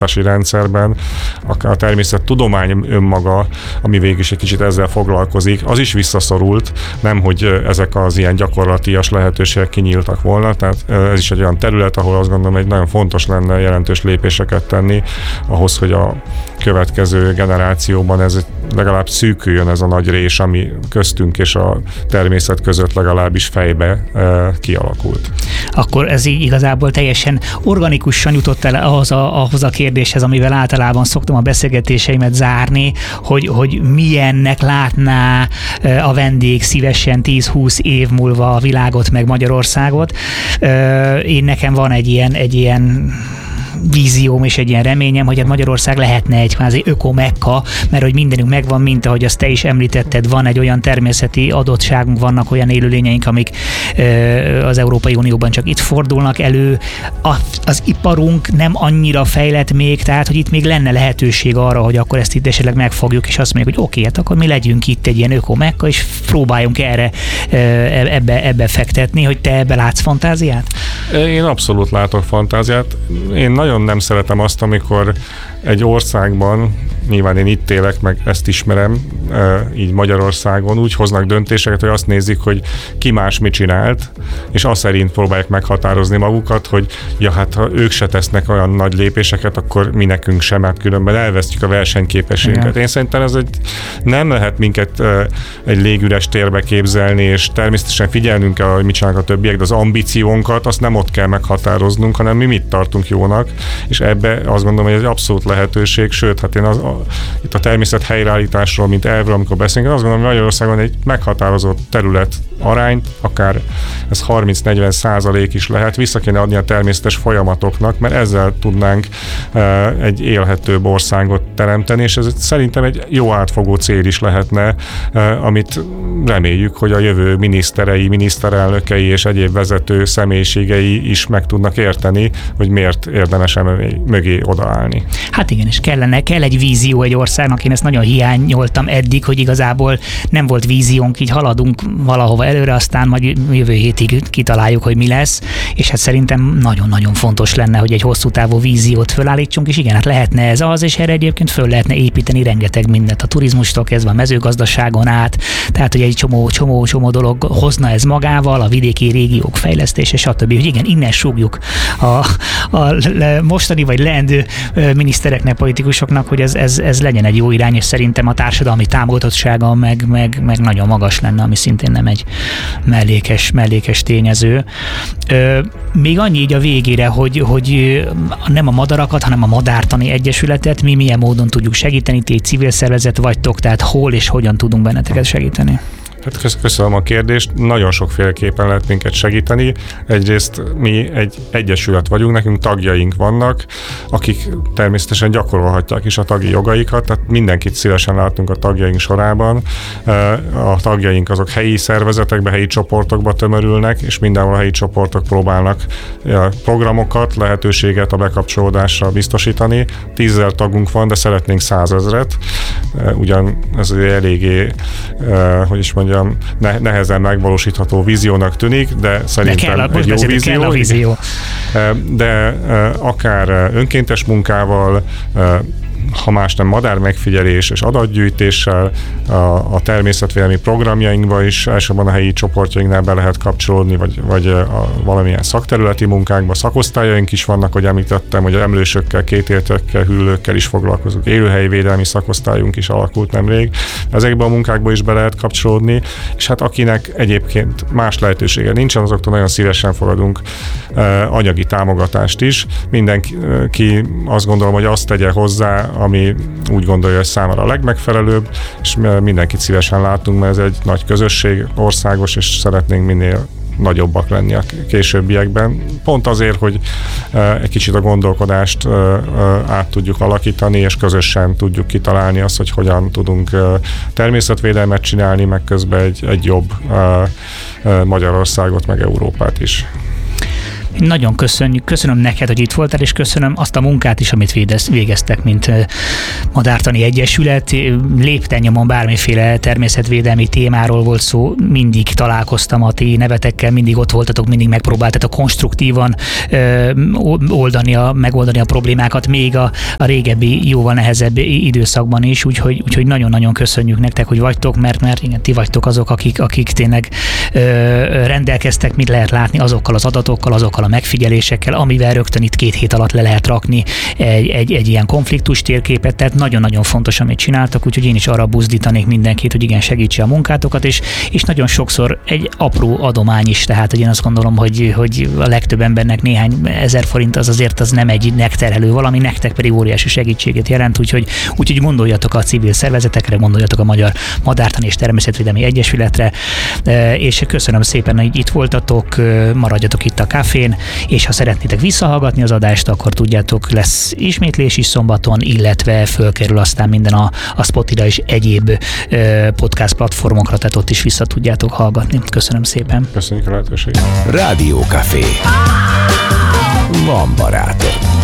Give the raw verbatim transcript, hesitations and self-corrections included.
rendszerben, a természettudomány önmaga, ami végig is egy kicsit ezzel foglalkozik, az is visszaszorult, nem hogy ezek az ilyen gyakorlatias lehetőségek kinyíltak volna, tehát ez is egy olyan terület, ahol azt gondolom, hogy nagyon fontos lenne jelentős lépéseket tenni ahhoz, hogy a következő generációban ez legalább szűküljön ez a nagy rés, ami köztünk és a természet között legalábbis fejbe e, kialakult. Akkor ez így igazából teljesen organikusan jutott el ahhoz a, ahhoz a kérdéshez, amivel általában szoktam a beszélgetéseimet zárni, hogy, hogy milyennek látná a vendég szívesen tíz-húsz év múlva a világot meg Magyarországot. Én nekem van egy ilyen, egy ilyen vízióm és egy ilyen reményem, hogy hát Magyarország lehetne egy kvázi öko-mekka, mert hogy mindenünk megvan, mint ahogy azt te is említetted, van egy olyan természeti adottságunk, vannak olyan élőlényeink, amik ö, az Európai Unióban csak itt fordulnak elő. A, az iparunk nem annyira fejlett még, tehát hogy itt még lenne lehetőség arra, hogy akkor ezt itt esetleg megfogjuk, és azt mondjuk, hogy oké, hát akkor mi legyünk itt egy ilyen öko-mekka, és próbáljunk erre ö, ebbe, ebbe fektetni, hogy te ebbe látsz fantáziát? Én abszolút látok fantáziát. Én nagyon nem szeretem azt, amikor egy országban, nyilván én itt élek, meg ezt ismerem, így Magyarországon, úgy hoznak döntéseket, hogy azt nézik, hogy ki más mit csinált, és azt szerint próbálják meghatározni magukat, hogy ja, hát ha ők se tesznek olyan nagy lépéseket, akkor mi nekünk sem, mert különben elvesztjük a versenyképességet. Igen. Én szerintem ez egy, nem lehet minket egy légüres térbe képzelni, és természetesen figyelnünk kell, hogy mit csinálnak a többiek, de az ambíciónkat azt nem ott kell meghatároznunk, hanem mi mit tartunk jónak, és ebbe azt gondolom, hogy ez egy abszolút lehetőség, sőt, hát én az, a, itt a természet helyreállításról, mint elvről, amikor beszélünk, azt gondolom, hogy Magyarországon egy meghatározott terület arányt, akár ez harminc-negyven százalék is lehet, vissza kéne adni a természetes folyamatoknak, mert ezzel tudnánk e, egy élhetőbb országot teremteni, és ez szerintem egy jó átfogó cél is lehetne, e, amit reméljük, hogy a jövő miniszterei, miniszterelnökei és egyéb vezető személyiségei is meg tudnak érteni, hogy miért érdemes mögé odaállni. Hát igen, és kellene, kell egy vízió egy országnak, én ezt nagyon hiányoltam eddig, hogy igazából nem volt víziónk, így haladunk valahova előre, aztán majd jövő hétig kitaláljuk, hogy mi lesz, és hát szerintem nagyon-nagyon fontos lenne, hogy egy hosszú távú víziót fölállítsunk, és igen, hát lehetne ez az, és erre egyébként föl lehetne építeni rengeteg mindent, a turizmustól kezdve a mezőgazdaságon át, tehát hogy egy csomó, csomó, csomó dolog hozna ez magával, a vidéki régiók fejlesztése, stb. Hogy igen, innen súgjuk a, a mostani vagy leendő minisztereknek, politikusoknak, hogy ez, ez, ez legyen egy jó irány, és szerintem a társadalmi támogatottsága meg, meg, meg nagyon magas lenne, ami szintén nem egy mellékes, mellékes tényező. Még annyi így a végére, hogy, hogy nem a madarakat, hanem a Madártani Egyesületet mi milyen módon tudjuk segíteni, ti egy civil szervezet vagytok, tehát hol és hogyan tudunk benneteket segíteni? Hát köszönöm a kérdést. Nagyon sokféleképpen lehet minket segíteni. Egyrészt mi egy egyesület vagyunk, nekünk tagjaink vannak, akik természetesen gyakorolhatják is a tagi jogaikat, tehát mindenkit szívesen látunk a tagjaink sorában. A tagjaink azok helyi szervezetekbe, helyi csoportokba tömörülnek, és mindenhol a helyi csoportok próbálnak programokat, lehetőséget a bekapcsolódásra biztosítani. Tízezer tagunk van, de szeretnénk százezret. Ugyan ez eléggé, hogy is mondjam, nehezen megvalósítható víziónak tűnik, de szerintem de kell, egy jó vízió. Kell a vízió. De akár önkéntes munkával, ha más nem madár megfigyelés és adatgyűjtéssel, a, a természetvédelmi programjainkba is elsősorban a helyi csoportjainknál be lehet kapcsolódni, vagy, vagy a valamilyen szakterületi munkákba. Szakosztályaink is vannak, hogy említettem, hogy emlősökkel, kétéltekkel, hüllőkkel is foglalkozunk. Élőhelyi védelmi szakosztályunk is alakult nemrég. Ezekben a munkákba is be lehet kapcsolódni, és hát akinek egyébként más lehetősége nincsen, azoktól nagyon szívesen fogadunk eh, anyagi támogatást is. Mindenki azt gondolom, hogy azt tegye hozzá, ami úgy gondolja, hogy számára a legmegfelelőbb, és mindenkit szívesen látunk, mert ez egy nagy közösség, országos, és szeretnénk minél nagyobbak lenni a későbbiekben. Pont azért, hogy egy kicsit a gondolkodást át tudjuk alakítani, és közösen tudjuk kitalálni azt, hogy hogyan tudunk természetvédelmet csinálni, meg közben egy, egy jobb Magyarországot, meg Európát is. Nagyon köszönjük, köszönöm neked, hogy itt voltál, és köszönöm azt a munkát is, amit végeztek, mint Madártani Egyesület. Lépten-nyomon bármiféle természetvédelmi témáról volt szó, mindig találkoztam a ti nevetekkel, mindig ott voltatok, mindig megpróbáltatok konstruktívan ö, oldani a, megoldani a problémákat, még a, a régebbi, jóval nehezebb időszakban is, úgyhogy, úgyhogy nagyon-nagyon köszönjük nektek, hogy vagytok, mert, mert igen, ti vagytok azok, akik, akik tényleg ö, rendelkeztek, mit lehet látni azokkal az adatokkal, azokkal a megfigyelésekkel, amivel rögtön itt két hét alatt le lehet rakni egy, egy, egy ilyen konfliktus térképet, tehát nagyon-nagyon fontos, amit csináltak, úgyhogy én is arra buzdítanék mindenkit, hogy igen, segítse a munkátokat, és, és nagyon sokszor egy apró adomány is, tehát hogy én azt gondolom, hogy, hogy a legtöbb embernek néhány ezer forint az azért az nem egy megterhelő valami, nektek pedig óriási segítséget jelent, úgyhogy, úgyhogy gondoljatok a civil szervezetekre, gondoljatok a Magyar Madártani és Természetvédelmi Egyesületre, és köszönöm szépen, hogy itt voltatok, maradjatok itt a káfén, és ha szeretnétek visszahallgatni az adást, akkor tudjátok, lesz ismétlés is szombaton, illetve fölkerül aztán minden a, a Spotify és egyéb podcast platformokra, tehát ott is vissza tudjátok hallgatni. Köszönöm szépen. Köszönjük a lehetőséget. Rádió Café. Van barátom.